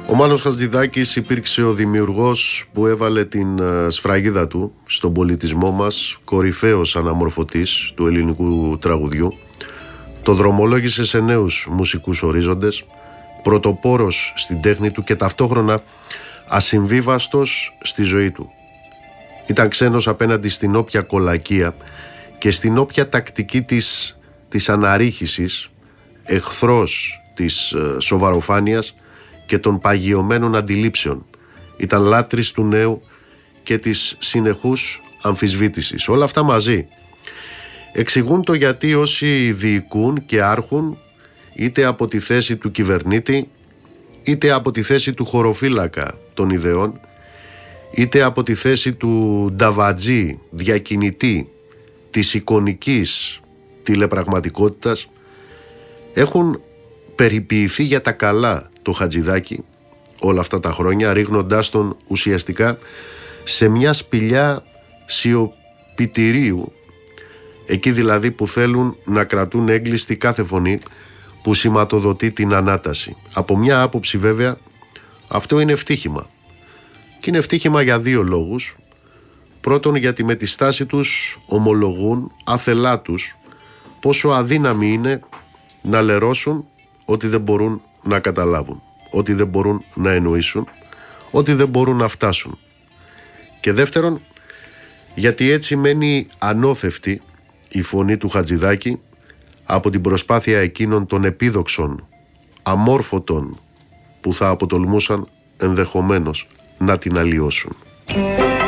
Ο Μάνος Χατζηδάκης υπήρξε ο δημιουργός που έβαλε την σφραγίδα του στον πολιτισμό μας, κορυφαίος αναμορφωτής του ελληνικού τραγουδιού. Το δρομολόγησε σε νέους μουσικούς ορίζοντες, πρωτοπόρος στην τέχνη του και ταυτόχρονα ασυμβίβαστος στη ζωή του. Ήταν ξένος απέναντι στην όποια κολακία και στην όποια τακτική της αναρρίχησης, εχθρός της σοβαροφάνειας και των παγιωμένων αντιλήψεων. Ήταν λάτρης του νέου και της συνεχούς αμφισβήτησης. Όλα αυτά μαζί εξηγούν το γιατί όσοι διοικούν και άρχουν, είτε από τη θέση του κυβερνήτη, είτε από τη θέση του χωροφύλακα των ιδεών, είτε από τη θέση του νταβατζή, διακινητή της εικονικής τηλεπραγματικότητας, έχουν περιποιηθεί για τα καλά το Χατζηδάκη όλα αυτά τα χρόνια, ρίχνοντάς τον ουσιαστικά σε μια σπηλιά σιωπητηρίου, εκεί δηλαδή που θέλουν να κρατούν έγκλειστη κάθε φωνή που σηματοδοτεί την ανάταση. Από μια άποψη βέβαια αυτό είναι ευτύχημα, και είναι ευτύχημα για δύο λόγους. Πρώτον, γιατί με τη στάση τους ομολογούν άθελά τους πόσο αδύναμοι είναι να λερώσουν ότι δεν μπορούν να καταλάβουν, ότι δεν μπορούν να εννοήσουν, ότι δεν μπορούν να φτάσουν. Και δεύτερον, γιατί έτσι μένει ανώθευτη η φωνή του Χατζηδάκη από την προσπάθεια εκείνων των επίδοξων, αμόρφωτων που θα αποτολμούσαν ενδεχομένως να την αλλοιώσουν.